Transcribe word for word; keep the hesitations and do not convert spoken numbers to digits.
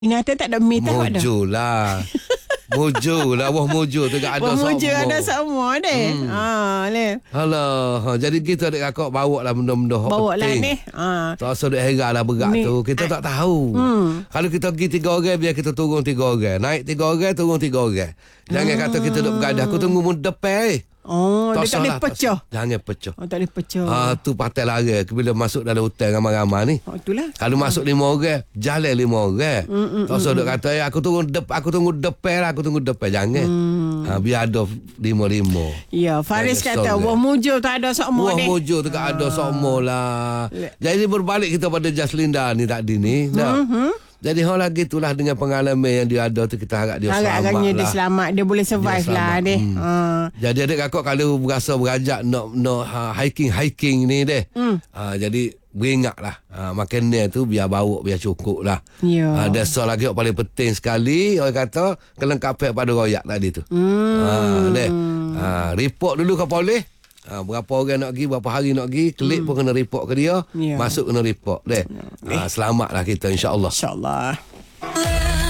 Binatang tak ada mi tak ada. Mojo lah. Mojo lah. Wah mojo tu tak ada Wah, semua. mojo ada semua deh. Hmm. Ha, le. Alah. Ha, jadi kita adik kakak bawa lah benda-benda Bawa lah penting. ni. Ha. Tak usah duk heran lah berat Ni- tu. Kita tak tahu. Hmm. Kalau kita pergi tiga orang, biar kita turun tiga orang. Naik tiga orang, turun tiga orang. Jangan kata kita duk bergadah. Aku tunggu mu depan eh. Oh, dia tak boleh salah, tak pecah. salah. Jangan pecah. Oh, tak boleh pecah. Ah, tu patah lari bila masuk dalam hutan ramai-ramai ni. Oh, itulah. Kalau masuk lima orang, jalan lima orang. Mm, mm, Tak usah duk kata, eh, aku tunggu dep, aku tunggu depan lah, aku tunggu depan. Jangan. Mm. Ha, biar ada lima-lima. Ya, Faris Banyak kata, soal wah mujo tak ada semua Wah deh. mojo tu tak ada semua lah. Jadi berbalik kita pada Jaslinda ni tadi ni. Nah. Mm-hmm. Jadi hal lagi itulah dengan pengalaman yang dia ada tu, kita harap dia selamat Harap-harapnya lah. dia selamat. Dia boleh survive Dia lah selamat. deh. Hmm. Ha. Jadi adik kakak kalau berasa berajak nak nak ha, hiking-hiking ni deh. Hmm. Ha, jadi beringat lah. Ha, makan dia tu biar bawa, biar cukup lah. Ya. Ha, dasar lagi yang paling penting sekali, orang kata kelengkapan pada royak tadi tu. Hmm. Ha, deh. Ha, report dulu ke polis. Ha, berapa orang nak pergi, berapa hari nak pergi, klik hmm. pun kena report ke dia. Ya. Masuk kena report deh. Ha, selamatlah kita insya-Allah. InsyaAllah.